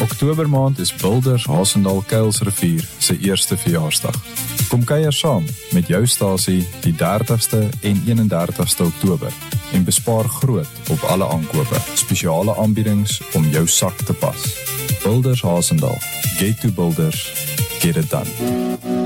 Oktobermaand is Builders Haasendal Kuilsrivier se eerste verjaarsdag. Kom kuier saam met jou stasie die 30ste en 31ste Oktober en bespaar groot op alle aankope. Spesiale aanbiedings om jou sak te pas. Builders Haasendal. Get to Builders. Get it done.